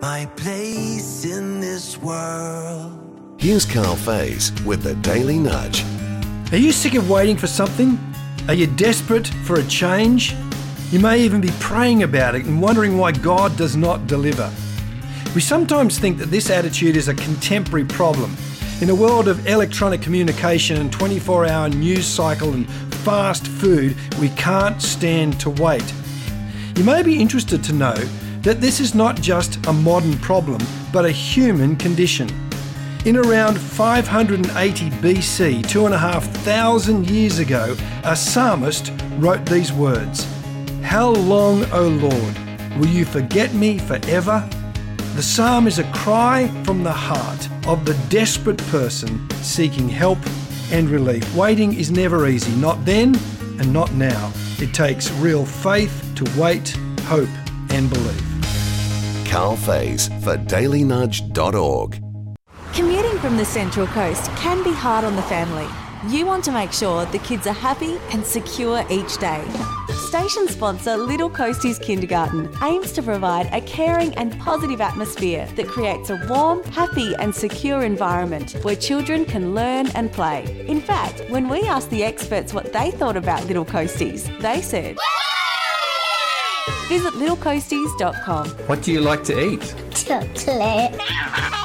my place in this world. Here's Carl Faze with the Daily Nudge. Are you sick of waiting for something? Are you desperate for a change? You may even be praying about it and wondering why God does not deliver. We sometimes think that this attitude is a contemporary problem. In a world of electronic communication and 24-hour news cycle and fast food, we can't stand to wait. You may be interested to know that this is not just a modern problem, but a human condition. In around 580 BC, 2,500 years ago, a psalmist wrote these words, "How long, O Lord, will you forget me forever?" The psalm is a cry from the heart of the desperate person seeking help and relief. Waiting is never easy, not then and not now. It takes real faith to wait, hope and believe. Carl Faze for dailynudge.org. Commuting from the Central Coast can be hard on the family. You want to make sure the kids are happy and secure each day. Station sponsor Little Coasties Kindergarten aims to provide a caring and positive atmosphere that creates a warm, happy and secure environment where children can learn and play. In fact, when we asked the experts what they thought about Little Coasties, they said, visit littlecoasties.com. What do you like to eat? Chocolate.